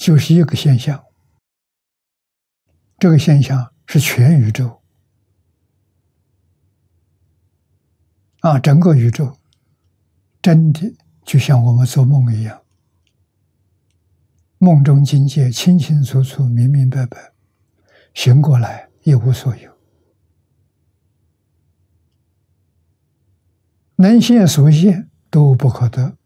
就是一个现象，这个现象是全宇宙整个宇宙真的就像我们做梦一样，梦中境界清清楚楚、明明白白，醒过来一无所有，能现所现都不可得。